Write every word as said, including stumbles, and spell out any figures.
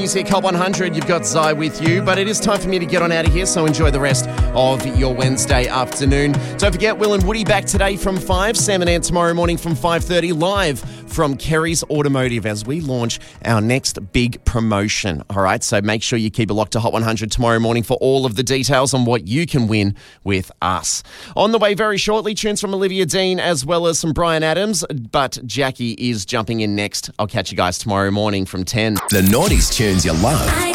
Music Hot one hundred, you've got Zai with you, but it is time for me to get on out of here, so enjoy the rest of your Wednesday afternoon. Don't forget, Will and Woody back today from five, Sam and Ant tomorrow morning from five thirty, live from Kerry's Automotive as we launch our next big promotion. All right, so make sure you keep it locked to Hot one hundred tomorrow morning for all of the details on what you can win with us. On the way very shortly, tunes from Olivia Dean as well as some Bryan Adams, but Jackie is jumping in next. I'll catch you guys tomorrow morning from ten. The noughties tunes you love.